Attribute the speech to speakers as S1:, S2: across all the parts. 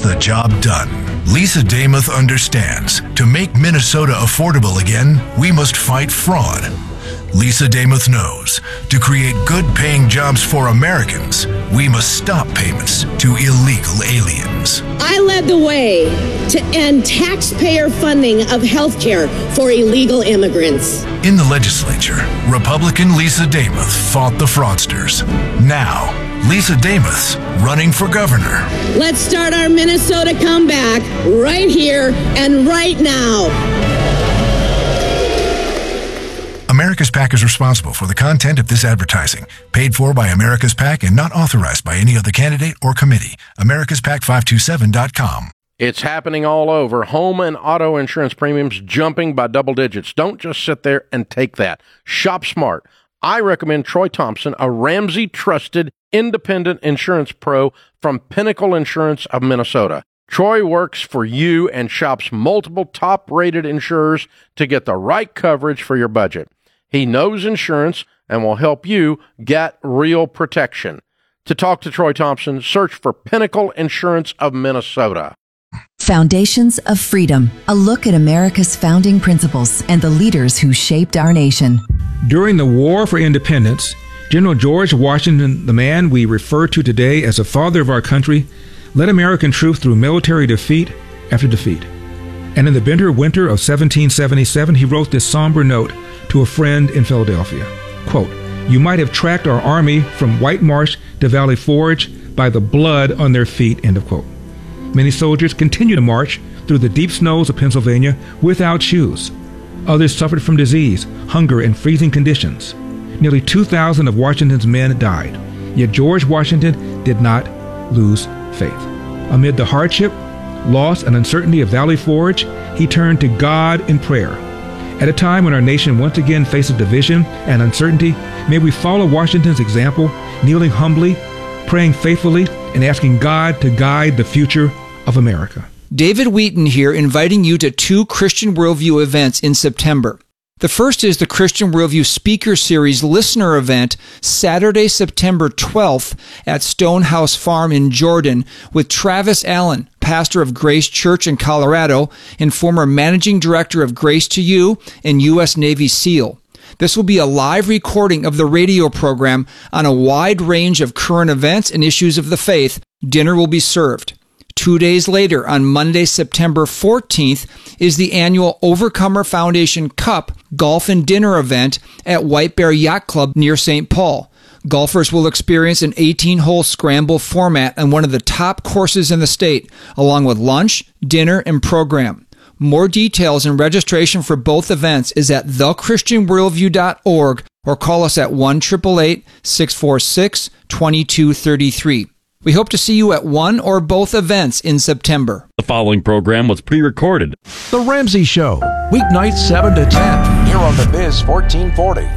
S1: the job done. Lisa Damuth understands. To make Minnesota affordable again, we must fight fraud. Lisa Damuth knows. To create good-paying jobs for Americans, we must stop payments to illegal aliens.
S2: I led the way to end taxpayer funding of health care for illegal immigrants.
S1: In the legislature, Republican Lisa Damuth fought the fraudsters. Now, Lisa Damuth's running for governor.
S2: Let's start our Minnesota comeback right here and right now.
S1: America's PAC is responsible for the content of this advertising, paid for by America's PAC and not authorized by any other candidate or committee. AmericasPAC527.com.
S3: It's happening all over. Home and auto insurance premiums jumping by double digits. Don't just sit there and take that. Shop smart. I recommend Troy Thompson, a Ramsey-trusted independent insurance pro from Pinnacle Insurance of Minnesota. Troy works for you and shops multiple top-rated insurers to get the right coverage for your budget. He knows insurance and will help you get real protection. To talk to Troy Thompson, search for Pinnacle Insurance of Minnesota.
S4: Foundations of Freedom, a look at America's founding principles and the leaders who shaped our nation.
S5: During the War for Independence, General George Washington, the man we refer to today as the father of our country, led American troops through military defeat after defeat. And in the bitter winter of 1777, he wrote this somber note to a friend in Philadelphia. Quote, "You might have tracked our army from White Marsh to Valley Forge by the blood on their feet," end of quote. Many soldiers continued to march through the deep snows of Pennsylvania without shoes. Others suffered from disease, hunger, and freezing conditions. Nearly 2,000 of Washington's men died. Yet George Washington did not lose faith. Amid the hardship, loss, and uncertainty of Valley Forge, he turned to God in prayer. At a time when our nation once again faces division and uncertainty, may we follow Washington's example, kneeling humbly, praying faithfully, and asking God to guide the future of America.
S6: David Wheaton here, inviting you to 2 Christian Worldview events in September. The first is the Christian Worldview Speaker Series listener event, Saturday, September 12th at Stonehouse Farm in Jordan with Travis Allen, pastor of Grace Church in Colorado and former managing director of Grace to You and U.S. Navy SEAL. This will be a live recording of the radio program on a wide range of current events and issues of the faith. Dinner will be served. 2 days later, on Monday, September 14th, is the annual Overcomer Foundation Cup Golf and Dinner event at White Bear Yacht Club near St. Paul. Golfers will experience an 18-hole scramble format on one of the top courses in the state, along with lunch, dinner, and program. More details and registration for both events is at thechristianworldview.org or call us at 1-888-646-2233. We hope to see you at one or both events in September.
S7: The following program was pre-recorded.
S8: The Ramsey Show, weeknights 7 to 10, here on the Biz 1440.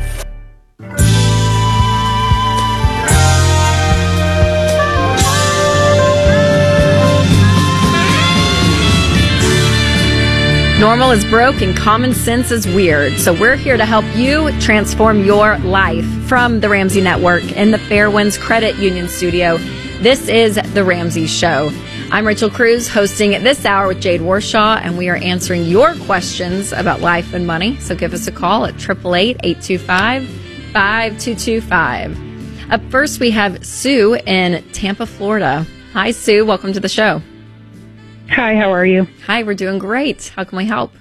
S9: Normal is broke and common sense is weird. So we're here to help you transform your life. From the Ramsey Network in the Fairwinds Credit Union studio, this is The Ramsey Show. I'm Rachel Cruz, hosting this hour with Jade Warshaw, and we are answering your questions about life and money. So give us a call at 888-825-5225. Up first, we have Sue in Tampa, Florida. Hi, Sue. Welcome to the show.
S10: Hi, how are you?
S9: Hi, we're doing great. How can we help?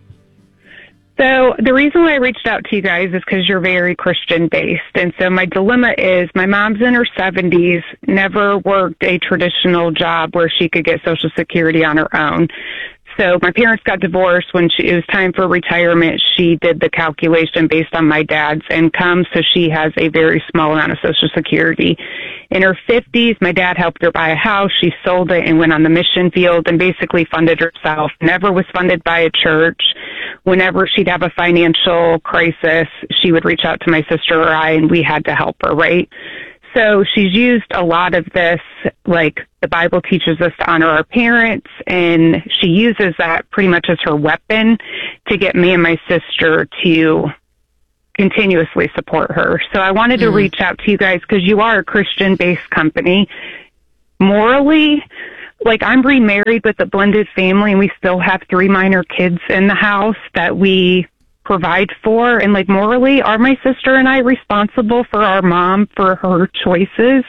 S10: So the reason why I reached out to you guys is because you're very Christian-based. And so my dilemma is my mom's in her 70s, never worked a traditional job where she could get Social Security on her own. So my parents got divorced when it was time for retirement. She did the calculation based on my dad's income, so she has a very small amount of Social Security. In her 50s, my dad helped her buy a house. She sold it and went on the mission field and basically funded herself. Never was funded by a church. Whenever she'd have a financial crisis, she would reach out to my sister or I, and we had to help her, right? So she's used a lot of this, like the Bible teaches us to honor our parents, and she uses that pretty much as her weapon to get me and my sister to continuously support her. So I wanted to reach out to you guys because you are a Christian-based company. Morally, like, I'm remarried with a blended family, and we still have 3 minor kids in the house that we provide for. And, like, morally, are my sister and I responsible for our mom for her choices?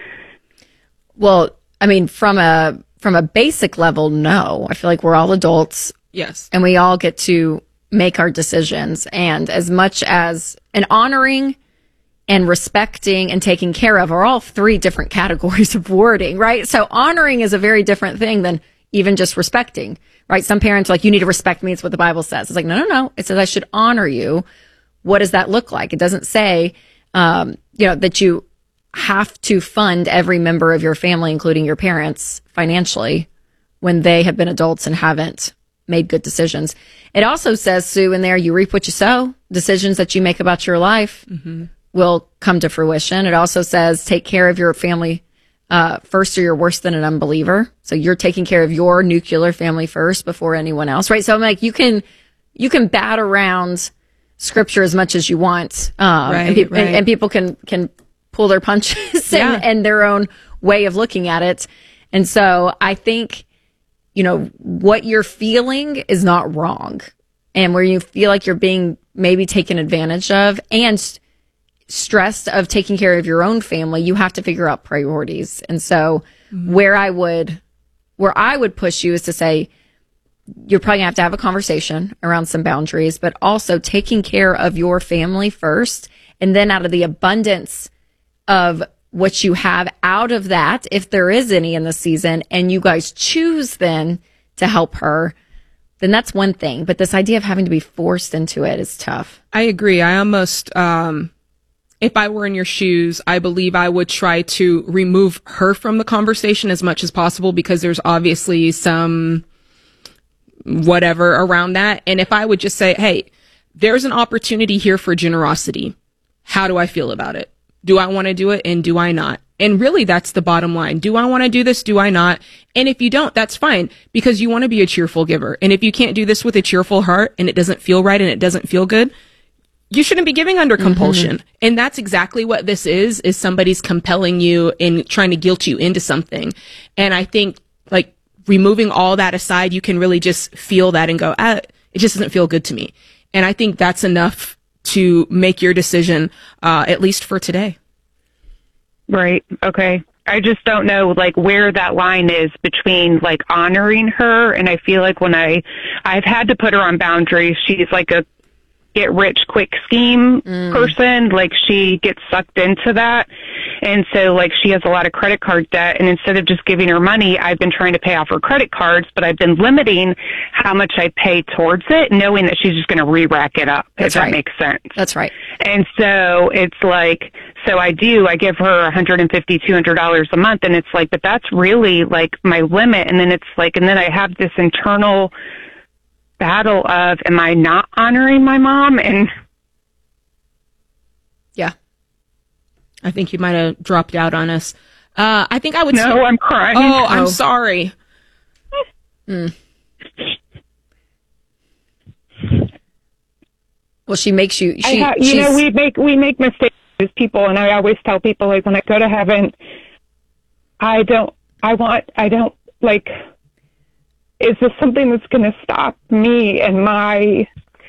S9: Well, I mean, from a basic level, no. I feel like we're all adults.
S11: Yes.
S9: And we all get to make our decisions. And as much as an honoring and respecting and taking care of are all 3 different categories of wording, right? So honoring is a very different thing than even just respecting, right? Some parents are like, you need to respect me. It's what the Bible says. It's like, no. It says I should honor you. What does that look like? It doesn't say, that you have to fund every member of your family, including your parents, financially when they have been adults and haven't made good decisions. It also says, Sue, in there, you reap what you sow. Decisions that you make about your life will come to fruition. It also says, take care of your family first, or you're worse than an unbeliever. So you're taking care of your nuclear family first before anyone else, right? So I'm like, you can bat around scripture as much as you want, and people can pull their punches and their own way of looking at it. And so I think, what you're feeling is not wrong. And where you feel like you're being maybe taken advantage of and stressed of taking care of your own family, you have to figure out priorities. And so where I would push you is to say, you're probably gonna have to have a conversation around some boundaries, but also taking care of your family first. And then out of the abundance of what you have out of that, if there is any in the season, and you guys choose then to help her, then that's one thing. But this idea of having to be forced into it is tough.
S11: I agree. I almost, if I were in your shoes, I believe I would try to remove her from the conversation as much as possible, because there's obviously some whatever around that. And if I would just say, hey, there's an opportunity here for generosity. How do I feel about it? Do I want to do it, and do I not? And really, that's the bottom line. Do I want to do this? Do I not? And if you don't, that's fine, because you want to be a cheerful giver. And if you can't do this with a cheerful heart and it doesn't feel right and it doesn't feel good, you shouldn't be giving under compulsion. And that's exactly what this is somebody's compelling you and trying to guilt you into something. And I think, like, removing all that aside, you can really just feel that and go, it just doesn't feel good to me. And I think that's enough to make your decision, at least for today.
S10: Right. Okay. I just don't know, like, where that line is between, like, honoring her. And I feel like when I've had to put her on boundaries, she's like a get rich quick scheme person. Like, she gets sucked into that. And so, like, she has a lot of credit card debt, and instead of just giving her money, I've been trying to pay off her credit cards, but I've been limiting how much I pay towards it, knowing that she's just going to re-rack it up, if that makes sense.
S9: That's right.
S10: And so it's like, so I give her $150, $200 a month, and it's like, but that's really, like, my limit. And then it's like, and then I have this internal battle of, am I not honoring my mom? And
S11: yeah, I think you might have dropped out on us. I think I would.
S10: No, I'm crying.
S11: Oh, I'm sorry.
S9: Well, she makes you.
S10: We make mistakes as people, and I always tell people, like, when I go to heaven, is this something that's going to stop me and my,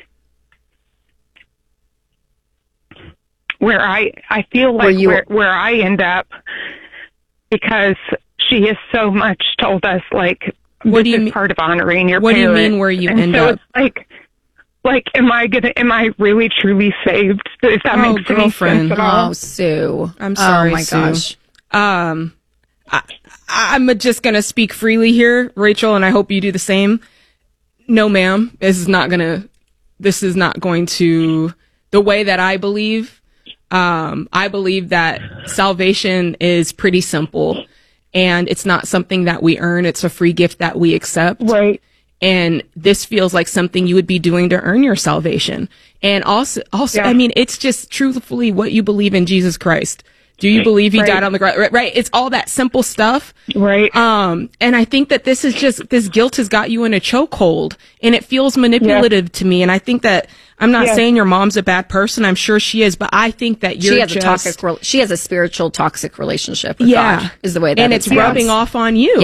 S10: where I feel like where I end up, because she has so much told us, like, this is part of honoring your parents.
S11: What do you mean where you end up?
S10: It's like, am I really truly saved? If that makes any sense at all.
S9: Oh, Sue.
S11: I'm sorry,
S9: Oh, my
S11: Sue.
S9: gosh.
S11: I'm just going to speak freely here, Rachel, and I hope you do the same. No, ma'am. This is not going to, the way that I believe that salvation is pretty simple, and it's not something that we earn. It's a free gift that we accept.
S10: Right.
S11: And this feels like something you would be doing to earn your salvation. And also, yeah. I mean, it's just truthfully what you believe in Jesus Christ. Do you believe he died on the cross? Right. It's all that simple stuff.
S10: Right.
S11: And I think that this guilt has got you in a chokehold, and it feels manipulative to me. And I think that, I'm not saying your mom's a bad person. I'm sure she is, but I think that she has a spiritual toxic relationship with God, is the way that
S9: and
S11: it's rubbing off on you.
S9: Yes.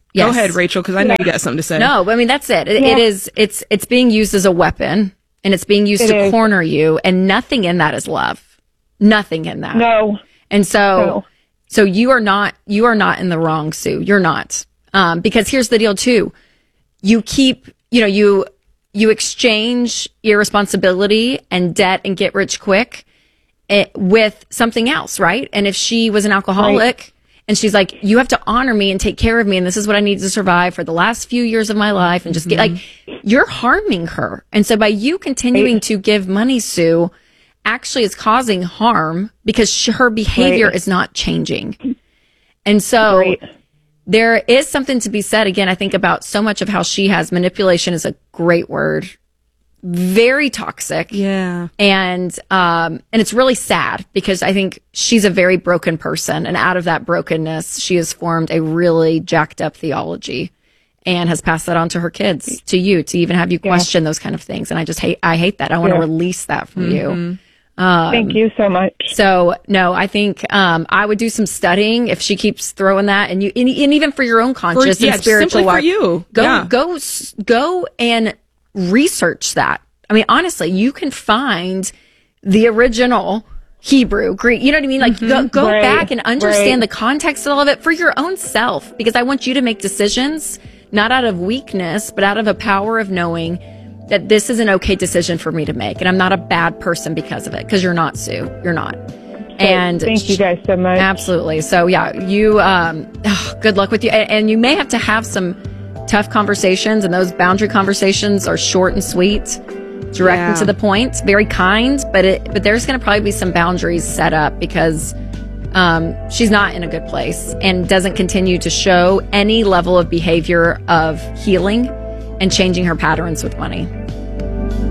S11: Yes. Go ahead, Rachel, because I know you got something to say.
S9: No, I mean, that's it. It is, it's being used as a weapon, and it's being used to corner you, and nothing in that is love. Nothing in that.
S10: No.
S9: And so you are not in the wrong, Sue. You're not. Because here's the deal too. You keep, you exchange irresponsibility and debt and get rich quick with something else, right? And if she was an alcoholic and she's like, you have to honor me and take care of me, and this is what I need to survive for the last few years of my life, and just get like, you're harming her. And so by you continuing to give money, Sue, actually is causing harm because her behavior is not changing. And so there is something to be said, again, I think about so much of how she has manipulation is a great word. Very toxic.
S11: Yeah.
S9: And it's really sad because I think she's a very broken person. And out of that brokenness, she has formed a really jacked up theology and has passed that on to her kids, to you, to even have you question those kind of things. And I hate that. I want to release that from you.
S10: Thank you so much.
S9: So no, I think I would do some studying if she keeps throwing that, and even for your own conscious and spiritual
S11: life. For you,
S9: go and research that. I mean, honestly, you can find the original Hebrew, Greek. You know what I mean? Like go back and understand the context of all of it for your own self, because I want you to make decisions not out of weakness, but out of a power of knowing that this is an okay decision for me to make, and I'm not a bad person because of it, because you're not, Sue. You're not. And
S10: thank you guys so much.
S9: Absolutely. So yeah, you, good luck with you. And you may have to have some tough conversations, and those boundary conversations are short and sweet, direct and to the point, very kind, but there's going to probably be some boundaries set up because she's not in a good place and doesn't continue to show any level of behavior of healing and changing her patterns with money.